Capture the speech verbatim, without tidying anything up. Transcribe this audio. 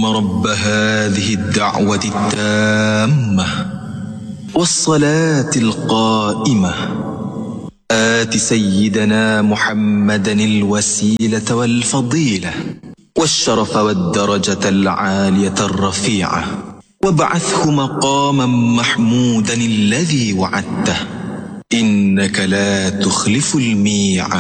اللهم رب هذه الدعوة التامة والصلاة القائمة آت سيدنا محمدا الوسيلة والفضيلة والشرف والدرجة العالية الرفيعة وابعثه مقاما محمودا الذي وعدته إنك لا تخلف الميعاد.